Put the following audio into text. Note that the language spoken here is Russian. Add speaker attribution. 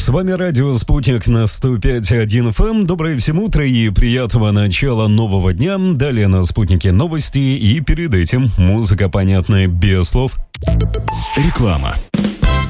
Speaker 1: С вами радио «Спутник» на 105.1 FM. Доброе всем утро и приятного начала нового дня. Далее на «Спутнике» новости и перед этим музыка, понятная без слов.
Speaker 2: Реклама.